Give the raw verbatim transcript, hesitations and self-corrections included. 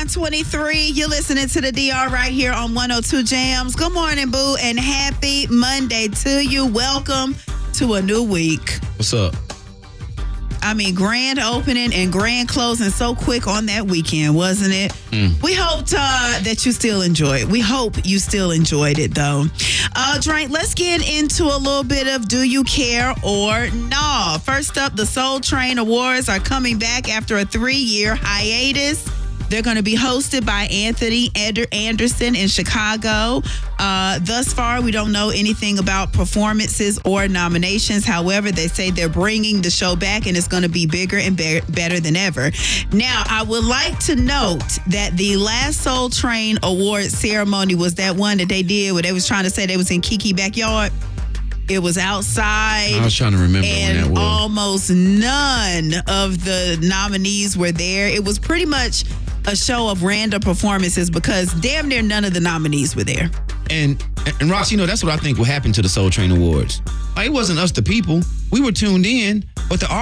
twenty-three. You're listening to the D R right here on one oh two Jams. Good morning, boo, and happy Monday to you. Welcome to a new week. What's up? I mean, grand opening and grand closing so quick on that weekend, wasn't it? Mm. We hoped uh, that you still enjoyed it. We hope you still enjoyed it, though. Uh, Drink, let's get into a little bit of Do You Care or Nah? First up, the Soul Train Awards are coming back after a three-year hiatus. They're going to be hosted by Anthony Anderson in Chicago. Uh, thus far, we don't know anything about performances or nominations. However, they say they're bringing the show back and it's going to be bigger and be- better than ever. Now, I would like to note that the last Soul Train Award ceremony was that one that they did where they was trying to say they was in Kiki backyard. It was outside. I was trying to remember and when that was. Almost none of the nominees were there. It was pretty much a show of random performances because damn near none of the nominees were there. And and Ross, you know, that's what I think will happen to the Soul Train Awards. Like, it wasn't us, the people. We were tuned in, but the